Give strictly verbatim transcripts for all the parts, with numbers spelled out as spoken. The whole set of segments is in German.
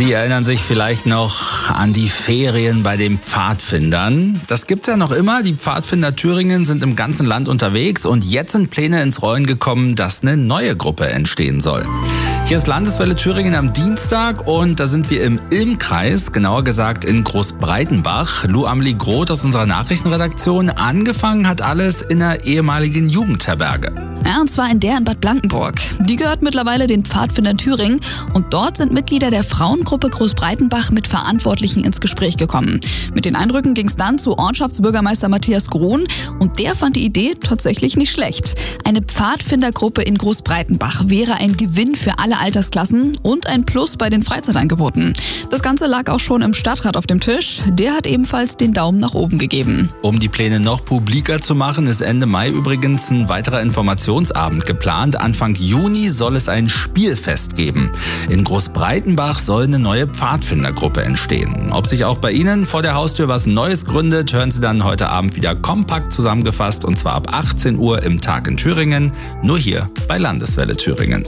Sie erinnern sich vielleicht noch an die Ferien bei den Pfadfindern. Das gibt's ja noch immer. Die Pfadfinder Thüringen sind im ganzen Land unterwegs und jetzt sind Pläne ins Rollen gekommen, dass eine neue Gruppe entstehen soll. Hier ist Landeswelle Thüringen am Dienstag und da sind wir im Ilm-Kreis, genauer gesagt in Großbreitenbach. Lou Amelie Groth aus unserer Nachrichtenredaktion. Angefangen hat alles in einer ehemaligen Jugendherberge. Ja, und zwar in der in Bad Blankenburg. Die gehört mittlerweile den Pfadfindern Thüringen und dort sind Mitglieder der Frauengruppe Großbreitenbach mit Verantwortlichen ins Gespräch gekommen. Mit den Eindrücken ging es dann zu Ortschaftsbürgermeister Matthias Grohn und der fand die Idee tatsächlich nicht schlecht. Eine Pfadfindergruppe in Großbreitenbach wäre ein Gewinn für alle Altersklassen und ein Plus bei den Freizeitangeboten. Das Ganze lag auch schon im Stadtrat auf dem Tisch. Der hat ebenfalls den Daumen nach oben gegeben. Um die Pläne noch publiker zu machen, ist Ende Mai übrigens ein weiterer Informationsabend geplant. Anfang Juni soll es ein Spielfest geben. In Großbreitenbach soll eine neue Pfadfindergruppe entstehen. Ob sich auch bei Ihnen vor der Haustür was Neues gründet, hören Sie dann heute Abend wieder kompakt zusammengefasst und zwar ab achtzehn Uhr im Tag in Thüringen, nur hier bei Landeswelle Thüringen.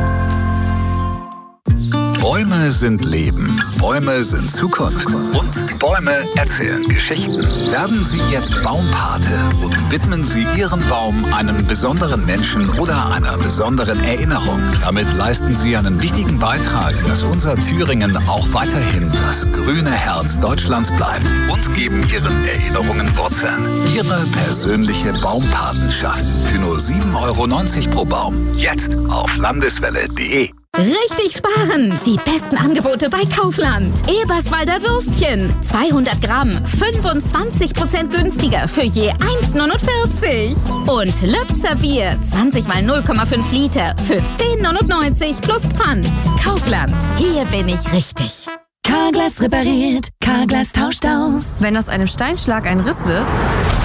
Bäume sind Leben, Bäume sind Zukunft und Bäume erzählen Geschichten. Werden Sie jetzt Baumpate und widmen Sie Ihren Baum einem besonderen Menschen oder einer besonderen Erinnerung. Damit leisten Sie einen wichtigen Beitrag, dass unser Thüringen auch weiterhin das grüne Herz Deutschlands bleibt und geben Ihren Erinnerungen Wurzeln. Ihre persönliche Baumpatenschaft für nur sieben Euro neunzig pro Baum. Jetzt auf landeswelle punkt de. Richtig sparen! Die besten Angebote bei Kaufland. Eberswalder Würstchen. zweihundert Gramm, fünfundzwanzig Prozent günstiger für je eins neunundvierzig. Und Lübzer Bier, zwanzig mal null Komma fünf Liter für zehn neunundneunzig plus Pfand. Kaufland, hier bin ich richtig. Carglass repariert, Carglass tauscht aus. Wenn aus einem Steinschlag ein Riss wird,